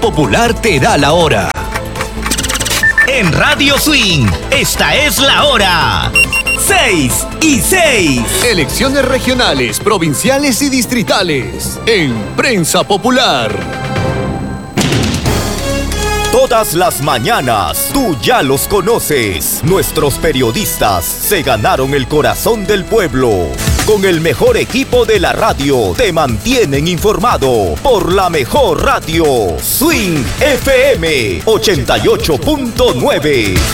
Popular te da la hora. En Radio Swing, esta es la hora. 6:06. Elecciones regionales, provinciales y distritales. En Prensa Popular. Todas las mañanas, tú ya los conoces. Nuestros periodistas se ganaron el corazón del pueblo. Con el mejor equipo de la radio, te mantienen informado por la mejor radio. Swing FM 88.9.